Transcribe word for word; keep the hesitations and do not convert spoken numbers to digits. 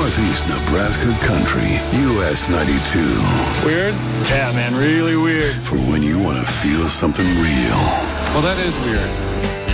Northeast Nebraska country, U S ninety-two. Weird? Yeah, man, really weird. For when you want to feel something real. Well, that is weird.